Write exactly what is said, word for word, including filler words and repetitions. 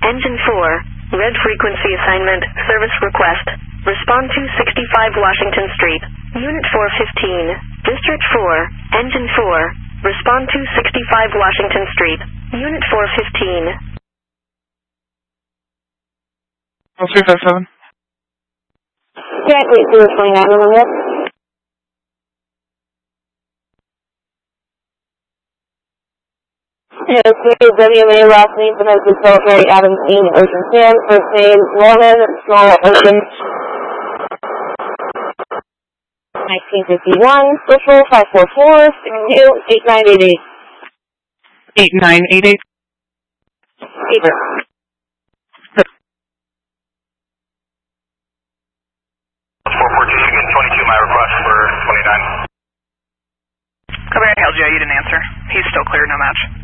Engine four, red frequency assignment, service request. Respond to sixty-five Washington Street, Unit four fifteen, District four, Engine four. Respond to sixty-five Washington Street, Unit four fifteen. three five seven. Can't wait for the twenty-nine number. Yes, W M A, last name, Vanessa Celebrate, Adam Dean, Ocean Sam, first name, Norman, small, Ocean. nineteen fifty-one, social, five four four, new, eight nine eight eight. eight nine eight eight. Eight. four four two, you get twenty-two, my request for twenty-nine. Copy, L J, you didn't answer. He's still clear, no match.